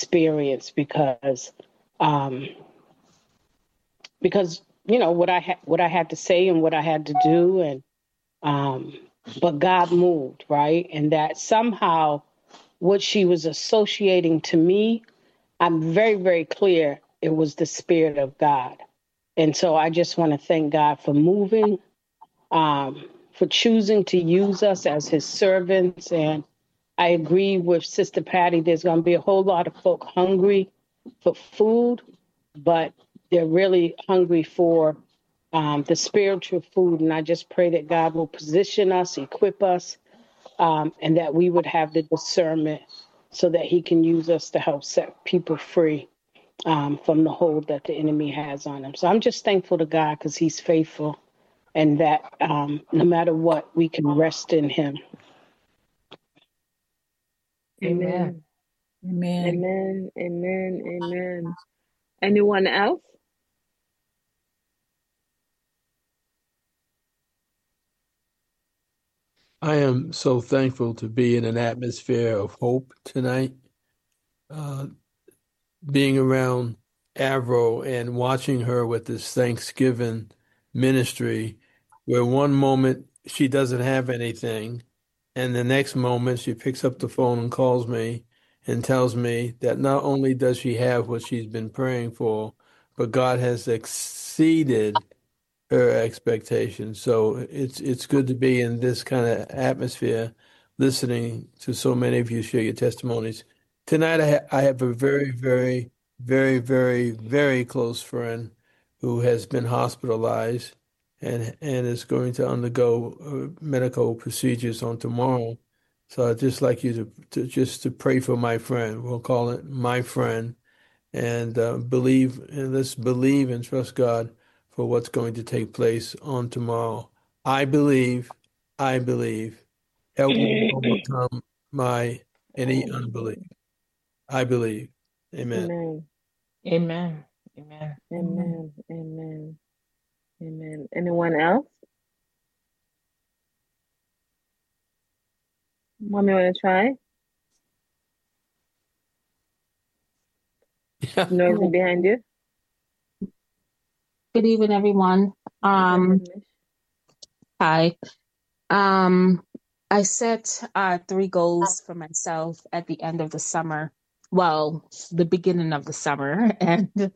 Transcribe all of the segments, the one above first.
experience um, because what I had to say and what I had to do, and um, but God moved, right, and that somehow what she was associating to me, I'm very, very clear it was the Spirit of God. And so I just want to thank God for moving, for choosing to use us as his servants. And I agree with Sister Patty, there's going to be a whole lot of folk hungry for food, but they're really hungry for the spiritual food. And I just pray that God will position us, equip us, and that we would have the discernment so that he can use us to help set people free from the hold that the enemy has on them. So I'm just thankful to God because he's faithful, and that no matter what, we can rest in him. Amen. Amen. Amen. Amen. Amen. Anyone else? I am so thankful to be in an atmosphere of hope tonight. Being around Avro and watching her with this Thanksgiving ministry, where one moment she doesn't have anything, and the next moment she picks up the phone and calls me and tells me that not only does she have what she's been praying for, but God has exceeded her expectations. So it's good to be in this kind of atmosphere, listening to so many of you share your testimonies. Tonight, I have a very, very, very, very, very close friend who has been hospitalized and is going to undergo medical procedures on tomorrow. So I'd just like you to pray for my friend. We'll call it my friend, and let's believe and trust God for what's going to take place on tomorrow. I believe. Help me overcome any unbelief. I believe. Amen. Amen. Amen. Amen. Amen. Amen. Amen. Anyone else? Mommy, want to try? Noisy behind you. Good evening, everyone. Hi. I set 3 goals for myself at the end of the summer. Well, the beginning of the summer, and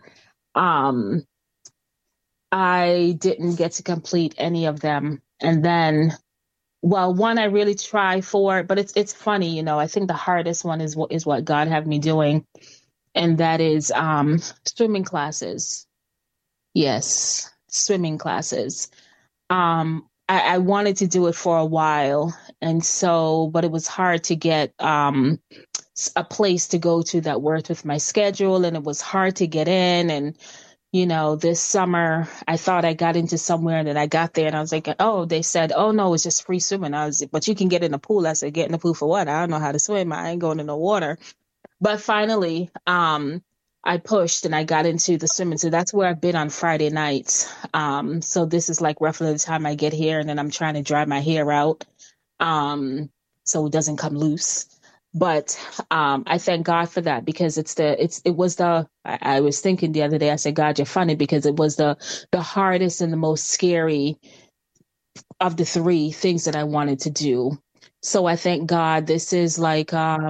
I didn't get to complete any of them. And then, well, one I really try for, but it's funny, I think the hardest one is what God had me doing, and that is swimming classes. Yes, swimming classes. I wanted to do it for a while, and so, but it was hard to get a place to go to that worked with my schedule, and it was hard to get in. And this summer I thought I got into somewhere, and then I got there and I was like, oh, they said, oh no, it's just free swimming. But you can get in the pool. I said, get in the pool for what? I don't know how to swim. I ain't going in the water. But finally, I pushed and I got into the swimming. So that's where I've been on Friday nights. So this is like roughly the time I get here, and then I'm trying to dry my hair out so it doesn't come loose. But I thank God for that, because I was thinking the other day, I said, God, you're funny, because it was the hardest and the most scary of the 3 things that I wanted to do. So I thank God. This is like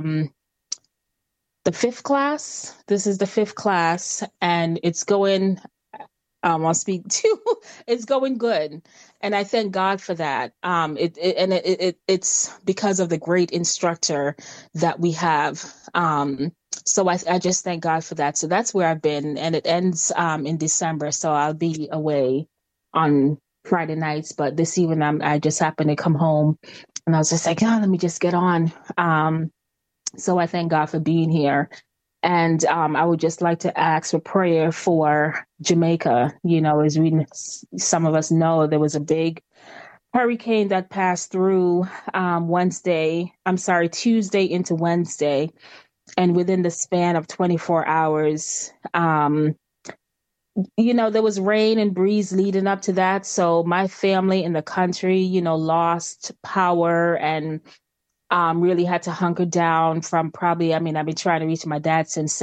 the 5th class. This is the 5th class, and it's going, I'll speak to, it's going good. And I thank God for that. It's because of the great instructor that we have. So I just thank God for that. So that's where I've been, and it ends in December. So I'll be away on Friday nights, but this evening I just happened to come home, and I was just like, oh, let me just get on. So I thank God for being here. And I would just like to ask for prayer for Jamaica. As some of us know, there was a big hurricane that passed through Tuesday into Wednesday. And within the span of 24 hours, there was rain and breeze leading up to that. So my family in the country, lost power and really had to hunker down from I've been trying to reach my dad since